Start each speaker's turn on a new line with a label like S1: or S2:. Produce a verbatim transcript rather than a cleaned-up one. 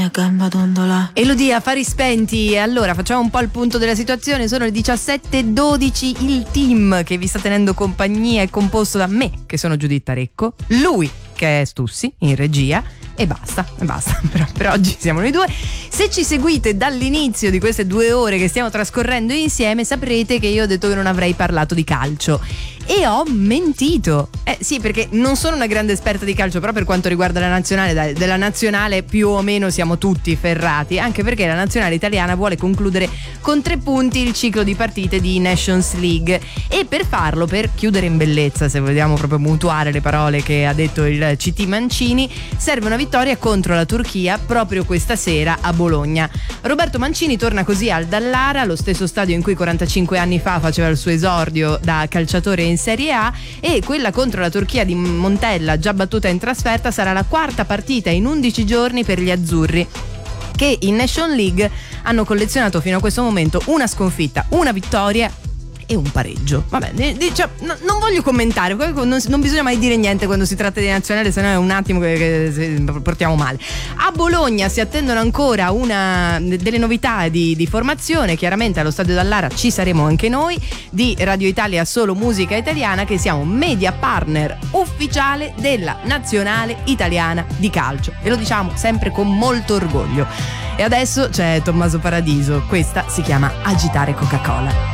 S1: Gamba dondola.
S2: Elodie, affari spenti. Allora facciamo un po' il punto della situazione. Sono le diciassette e dodici. Il team che vi sta tenendo compagnia è composto da me, che sono Giuditta Recco, lui che è Stussi in regia, e basta, e basta. Per, per oggi siamo noi due. Se ci seguite dall'inizio di queste due ore che stiamo trascorrendo insieme, saprete che io ho detto che non avrei parlato di calcio. E ho mentito. Eh sì, perché non sono una grande esperta di calcio, però per quanto riguarda la nazionale, dai, della nazionale più o meno siamo tutti ferrati, anche perché la nazionale italiana vuole concludere con tre punti il ciclo di partite di Nations League, e per farlo, per chiudere in bellezza, se vogliamo proprio mutuare le parole che ha detto il C T Mancini, serve una vittoria contro la Turchia proprio questa sera a Bologna. Roberto Mancini torna così al Dallara, lo stesso stadio in cui quarantacinque anni fa faceva il suo esordio da calciatore in Serie A, e quella contro la Turchia di Montella, già battuta in trasferta, sarà la quarta partita in undici giorni per gli azzurri, che in Nation League hanno collezionato fino a questo momento una sconfitta, una vittoria e un pareggio. Vabbè, diciamo, no, non voglio commentare, non, non bisogna mai dire niente quando si tratta di nazionale, se no è un attimo che, che portiamo male. A Bologna si attendono ancora una delle novità di, di formazione. Chiaramente allo Stadio Dallara ci saremo anche noi di Radio Italia Solo Musica Italiana, che siamo media partner ufficiale della nazionale italiana di calcio, e lo diciamo sempre con molto orgoglio. E adesso c'è Tommaso Paradiso, questa si chiama Agitare Coca-Cola.